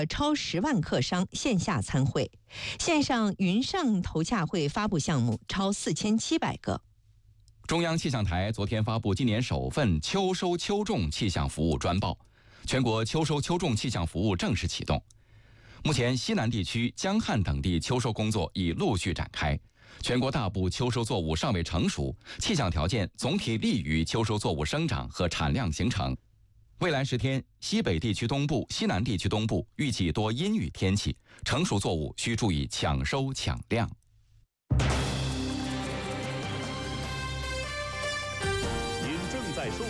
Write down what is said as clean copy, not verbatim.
的超10万客商线下参会，线上云上投洽会发布项目超4700个。 中央气象台昨天发布今年首份秋收秋种气象服务专报，全国秋收秋种气象服务正式启动。目前，西南地区、江汉等地秋收工作已陆续展开，全国大部秋收作物尚未成熟，气象条件总体利于秋收作物生长和产量形成。未来10天，西北地区东部、西南地区东部预计多阴雨天气，成熟作物需注意抢收抢量。